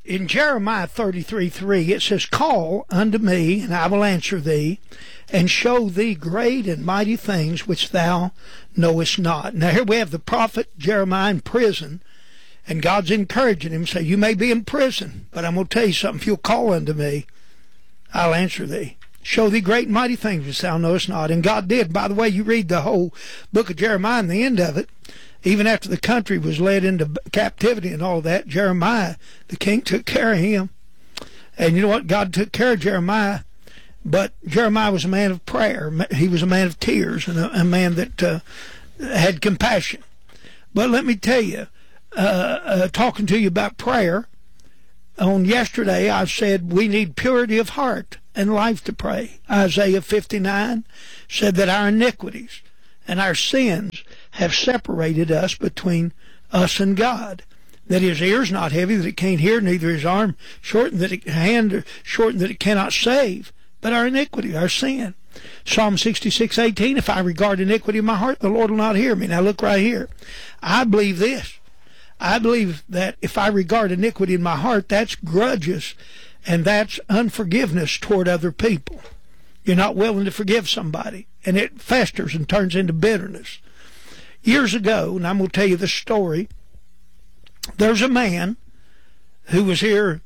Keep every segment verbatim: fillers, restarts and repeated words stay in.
in Jeremiah thirty-three three, it says, "Call unto me, and I will answer thee, and show thee great and mighty things which thou knowest not." Now here we have the prophet Jeremiah in prison, and God's encouraging him, say, you may be in prison, but I'm going to tell you something. If you'll call unto me, I'll answer thee. Show thee great and mighty things which thou knowest not. And God did. By the way, you read the whole book of Jeremiah, and the end of it, even after the country was led into captivity and all that, Jeremiah, the king, took care of him. And you know what? God took care of Jeremiah, but Jeremiah was a man of prayer. He was a man of tears, and a, a man that uh, had compassion. But let me tell you, uh, uh, talking to you about prayer, on yesterday I said we need purity of heart and life to pray. Isaiah fifty-nine said that our iniquities and our sins have separated us between us and God. That his ear's not heavy, that it can't hear, neither his arm shortened, that it hand shortened, that it cannot save, but our iniquity, our sin. Psalm sixty-six eighteen, "If I regard iniquity in my heart, the Lord will not hear me." Now look right here. I believe this. I believe that if I regard iniquity in my heart, that's grudges, and that's unforgiveness toward other people. You're not willing to forgive somebody, and it festers and turns into bitterness. Years ago, and I'm going to tell you the story, there's a man who was here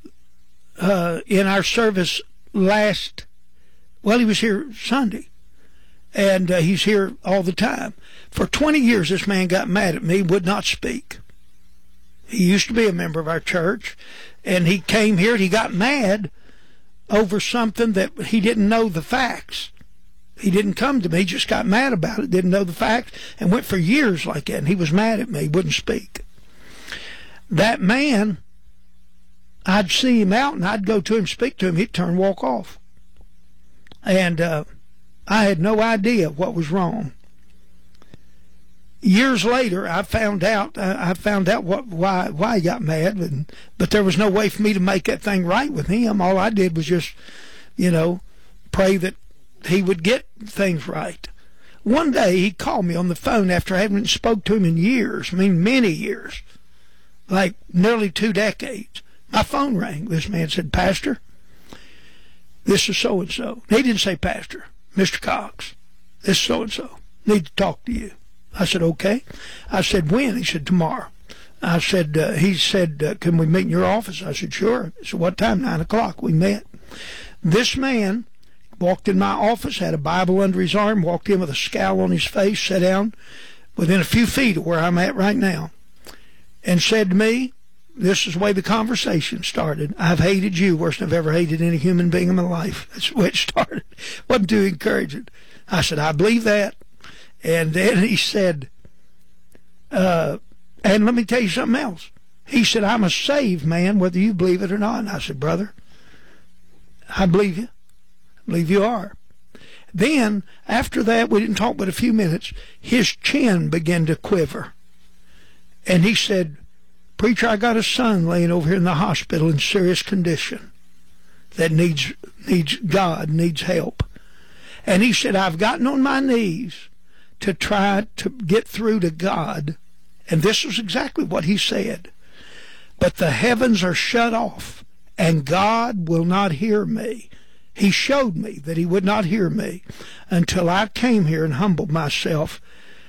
uh, in our service last, well, he was here Sunday, and uh, he's here all the time. For twenty years, this man got mad at me, would not speak. He used to be a member of our church, and he came here and he got mad over something that he didn't know the facts. He didn't come to me, just got mad about it, didn't know the facts, and went for years like that, and he was mad at me, wouldn't speak. That man, I'd see him out, and I'd go to him, speak to him, he'd turn, walk off. And uh, I had no idea what was wrong. Years later, I found out. Uh, I found out what why why he got mad, and, but there was no way for me to make that thing right with him. All I did was just, you know, pray that he would get things right. One day, he called me on the phone after I hadn't spoke to him in years. I mean, many years, like nearly two decades. My phone rang. This man said, "Pastor, this is so and so." He didn't say Pastor, Mister Cox. This is so and so. Need to talk to you. I said, "Okay." I said, "When?" He said, "Tomorrow." I said, uh, he said, uh, "Can we meet in your office?" I said, "Sure." He said, "What time?" Nine o'clock. We met. This man walked in my office, had a Bible under his arm, walked in with a scowl on his face, sat down within a few feet of where I'm at right now, and said to me, this is the way the conversation started: "I've hated you worse than I've ever hated any human being in my life." That's the way it started. Wasn't too encouraging. I said, "I believe that." And then he said, uh, and let me tell you something else. He said, "I'm a saved man, whether you believe it or not." And I said, "Brother, I believe you. I believe you are." Then, after that, we didn't talk but a few minutes, his chin began to quiver. And he said, "Preacher, I got a son laying over here in the hospital in serious condition that needs, needs God, needs help." And he said, "I've gotten on my knees to try to get through to God." And this was exactly what he said. "But the heavens are shut off, and God will not hear me." He showed me that he would not hear me until I came here and humbled myself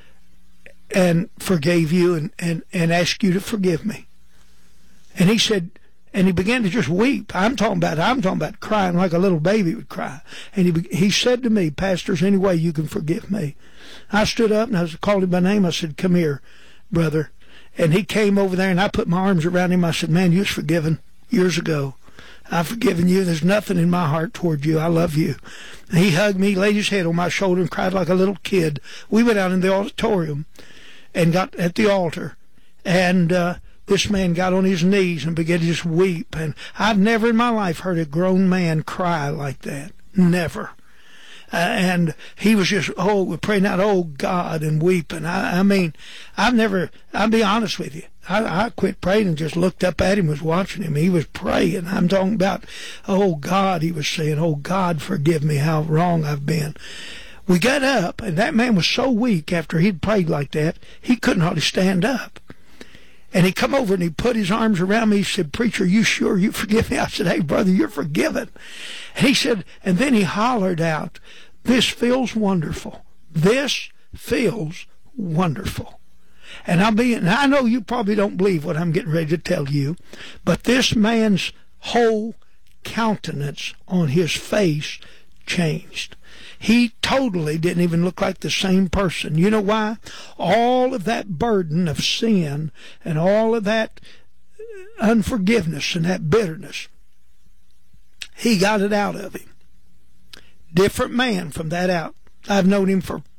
and forgave you and, and, and asked you to forgive me. And he said, and he began to just weep. I'm talking about, I'm talking about crying like a little baby would cry. And he he said to me, "Pastor, is there any way you can forgive me?" I stood up and I called him by name. I said, "Come here, brother." And he came over there, and I put my arms around him. I said, "Man, you was forgiven years ago. I've forgiven you. There's nothing in my heart toward you. I love you." And he hugged me, laid his head on my shoulder, and cried like a little kid. We went out in the auditorium and got at the altar, and uh, this man got on his knees and began to just weep. And I've never in my life heard a grown man cry like that. Never. Uh, and he was just, oh, praying out, "Oh, God," and weeping. I, I mean, I've never, I'll be honest with you, I, I quit praying and just looked up at him, was watching him. He was praying. I'm talking about, "Oh, God," he was saying, "Oh, God, forgive me how wrong I've been." We got up, and that man was so weak after he'd prayed like that, he couldn't hardly stand up. And he come over and he put his arms around me. He said, "Preacher, you sure you forgive me?" I said, "Hey, brother, you're forgiven." And he said, and then he hollered out, "This feels wonderful. This feels wonderful." And I mean, and I know you probably don't believe what I'm getting ready to tell you, but this man's whole countenance on his face changed. He totally didn't even look like the same person. You know why? All of that burden of sin and all of that unforgiveness and that bitterness, he got it out of him. Different man from that out. I've known him for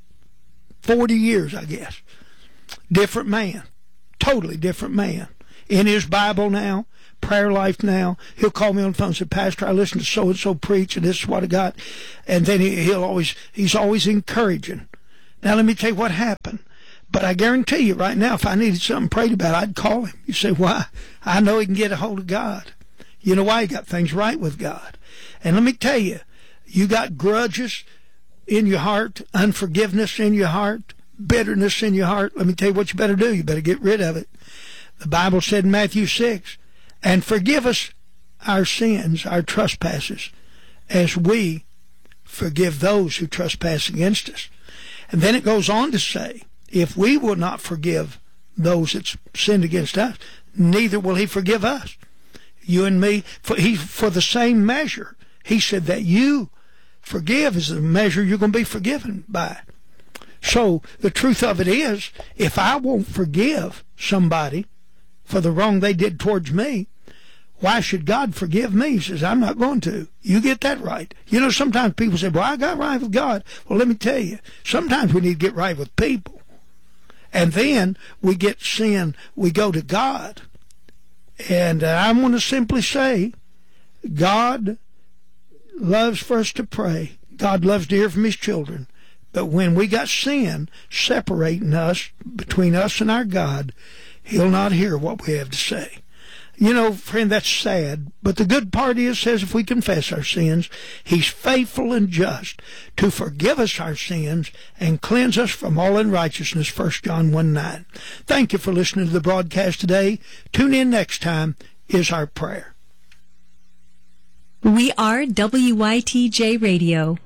forty years, I guess. Different man. Totally different man. In his Bible now, prayer life now. He'll call me on the phone and say, "Pastor, I listened to so-and-so preach, and this is what I got." And then he, he'll always, he's always encouraging. Now, let me tell you what happened. But I guarantee you right now, if I needed something prayed about, I'd call him. You say, "Why?" I know he can get a hold of God. You know why? He got things right with God. And let me tell you, you got grudges in your heart, unforgiveness in your heart, bitterness in your heart. Let me tell you what you better do. You better get rid of it. The Bible said in Matthew six, "And forgive us our sins, our trespasses, as we forgive those who trespass against us." And then it goes on to say, if we will not forgive those that sinned against us, neither will he forgive us. You and me, for, he, for the same measure. He said that you forgive is the measure you're going to be forgiven by. So the truth of it is, if I won't forgive somebody for the wrong they did towards me, why should God forgive me? He says, "I'm not going to." You get that right. You know, sometimes people say, "Well, I got right with God." Well, let me tell you, sometimes we need to get right with people. And then we get sin, we go to God. And uh, I want to simply say, God loves for us to pray. God loves to hear from his children. But when we got sin separating us, between us and our God, he'll not hear what we have to say. You know, friend, that's sad. But the good part is, says if we confess our sins, he's faithful and just to forgive us our sins and cleanse us from all unrighteousness, First John one nine. Thank you for listening to the broadcast today. Tune in next time is our prayer. We are W Y T J Radio.